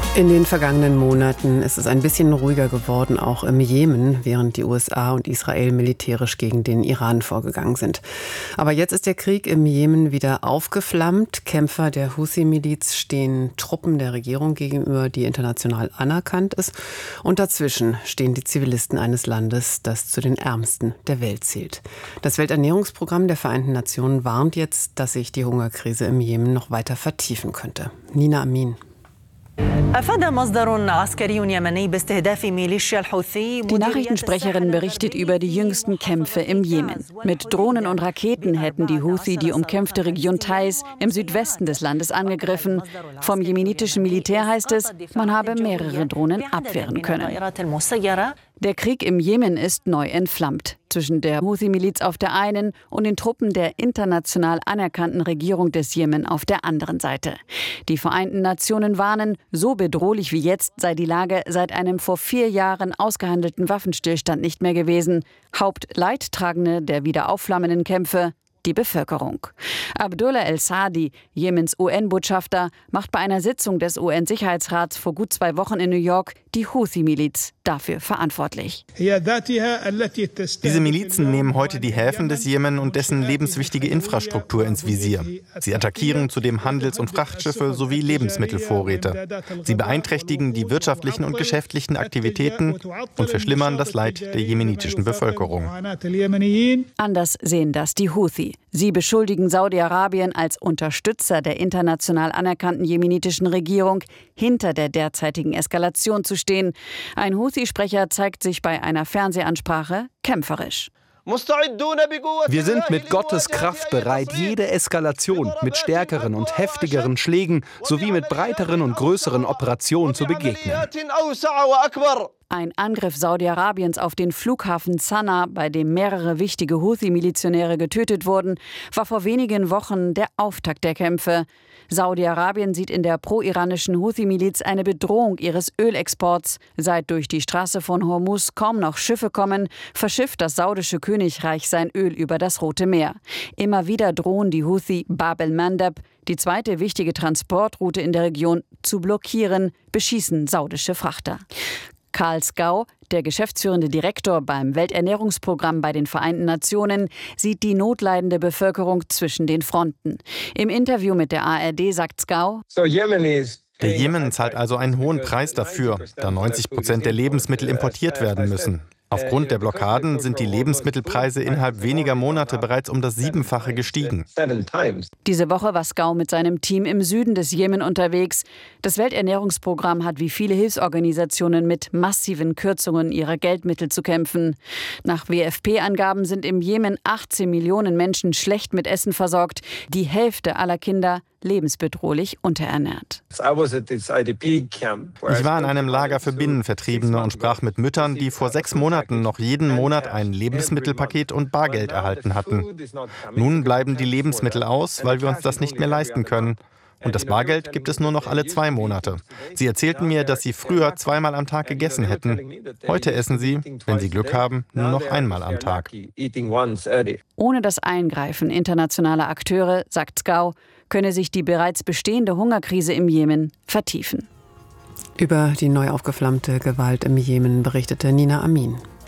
In den vergangenen Monaten ist es ein bisschen ruhiger geworden, auch im Jemen, während die USA und Israel militärisch gegen den Iran vorgegangen sind. Aber jetzt ist der Krieg im Jemen wieder aufgeflammt. Kämpfer der Houthi-Miliz stehen Truppen der Regierung gegenüber, die international anerkannt ist. Und dazwischen stehen die Zivilisten eines Landes, das zu den ärmsten der Welt zählt. Das Welternährungsprogramm der Vereinten Nationen warnt jetzt, dass sich die Hungerkrise im Jemen noch weiter vertiefen könnte. Nina Amin. Die Nachrichtensprecherin berichtet über die jüngsten Kämpfe im Jemen. Mit Drohnen und Raketen hätten die Houthi die umkämpfte Region Taiz im Südwesten des Landes angegriffen. Vom jemenitischen Militär heißt es, man habe mehrere Drohnen abwehren können. Der Krieg im Jemen ist neu entflammt. Zwischen der Houthi-Miliz auf der einen und den Truppen der international anerkannten Regierung des Jemen auf der anderen Seite. Die Vereinten Nationen warnen, so bedrohlich wie jetzt sei die Lage seit einem vor 4 Jahren ausgehandelten Waffenstillstand nicht mehr gewesen. Hauptleidtragende der wieder aufflammenden Kämpfe: die Bevölkerung. Abdullah El-Saadi, Jemens UN-Botschafter, macht bei einer Sitzung des UN-Sicherheitsrats vor gut 2 Wochen in New York die Houthi-Miliz dafür verantwortlich. Diese Milizen nehmen heute die Häfen des Jemen und dessen lebenswichtige Infrastruktur ins Visier. Sie attackieren zudem Handels- und Frachtschiffe sowie Lebensmittelvorräte. Sie beeinträchtigen die wirtschaftlichen und geschäftlichen Aktivitäten und verschlimmern das Leid der jemenitischen Bevölkerung. Anders sehen das die Houthi. Sie beschuldigen Saudi-Arabien als Unterstützer der international anerkannten jemenitischen Regierung, hinter der derzeitigen Eskalation zu stehen. Ein Houthi-Sprecher zeigt sich bei einer Fernsehansprache kämpferisch. Wir sind mit Gottes Kraft bereit, jede Eskalation mit stärkeren und heftigeren Schlägen sowie mit breiteren und größeren Operationen zu begegnen. Ein Angriff Saudi-Arabiens auf den Flughafen Sanaa, bei dem mehrere wichtige Houthi-Milizionäre getötet wurden, war vor wenigen Wochen der Auftakt der Kämpfe. Saudi-Arabien sieht in der pro-iranischen Houthi-Miliz eine Bedrohung ihres Ölexports. Seit durch die Straße von Hormuz kaum noch Schiffe kommen, verschifft das saudische Königreich sein Öl über das Rote Meer. Immer wieder drohen die Houthi Bab el-Mandab, die zweite wichtige Transportroute in der Region, zu blockieren, beschießen saudische Frachter. Karl Skau, der geschäftsführende Direktor beim Welternährungsprogramm bei den Vereinten Nationen, sieht die notleidende Bevölkerung zwischen den Fronten. Im Interview mit der ARD sagt Skau: Der Jemen zahlt also einen hohen Preis dafür, da 90% der Lebensmittel importiert werden müssen. Aufgrund der Blockaden sind die Lebensmittelpreise innerhalb weniger Monate bereits um das 7-fache gestiegen. Diese Woche war Skau mit seinem Team im Süden des Jemen unterwegs. Das Welternährungsprogramm hat wie viele Hilfsorganisationen mit massiven Kürzungen ihrer Geldmittel zu kämpfen. Nach WFP-Angaben sind im Jemen 18 Millionen Menschen schlecht mit Essen versorgt. Die Hälfte aller Kinder lebensbedrohlich unterernährt. Ich war in einem Lager für Binnenvertriebene und sprach mit Müttern, die vor 6 Monaten noch jeden Monat ein Lebensmittelpaket und Bargeld erhalten hatten. Nun bleiben die Lebensmittel aus, weil wir uns das nicht mehr leisten können. Und das Bargeld gibt es nur noch alle 2 Monate. Sie erzählten mir, dass sie früher 2-mal am Tag gegessen hätten. Heute essen sie, wenn sie Glück haben, nur noch 1-mal am Tag. Ohne das Eingreifen internationaler Akteure, sagt Skau, könne sich die bereits bestehende Hungerkrise im Jemen vertiefen. Über die neu aufgeflammte Gewalt im Jemen berichtete Nina Amin.